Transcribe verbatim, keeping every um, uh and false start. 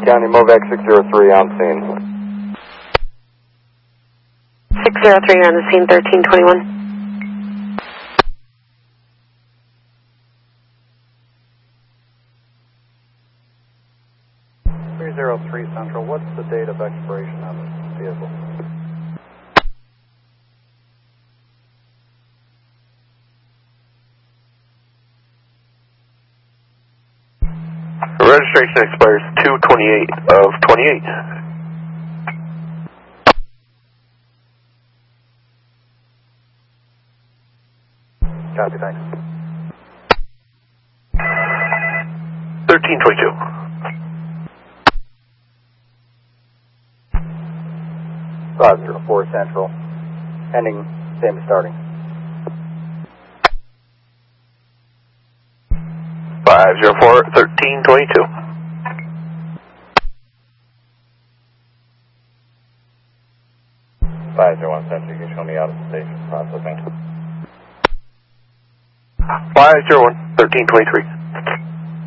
County, Movac six zero three on scene. six zero three, you're on the scene, thirteen twenty-one. three zero three Central, what's the date of expiration on this vehicle? Registration expires two twenty-eight of twenty-eight. Copy, thanks. thirteen twenty-two. five zero four Central, ending, same as starting. five zero four, thirteen twenty-two. five zero one Central, you can show me out of the station processing. five zero one, thirteen twenty-three.